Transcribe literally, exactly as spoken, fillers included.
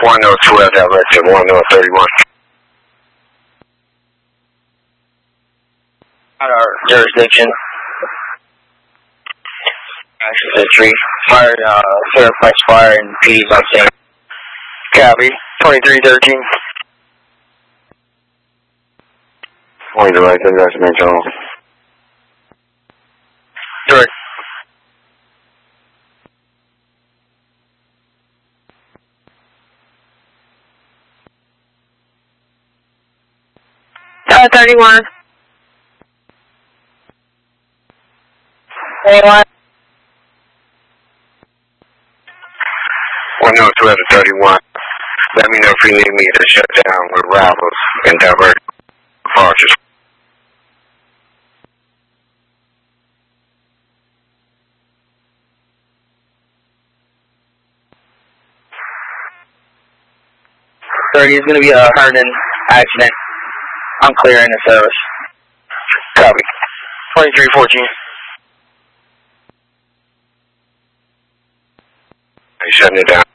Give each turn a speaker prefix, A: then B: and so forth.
A: one oh two have directed one oh thirty-one.
B: Out our jurisdiction. Access entry. Fire, uh, Fairfax Fire and P D's on scene. Copy. twenty-three thirteen.
A: Point direct, that's mental.
B: Direct.
C: Uh, thirty-one. thirty-one.
A: one oh two have thirty-one. Let me know if you need me to shut down with rivals and divert departures.
B: thirty is going to be a Herndon accident. I'm clearing the service. Copy. twenty-three fourteen.
A: Are you shutting it down?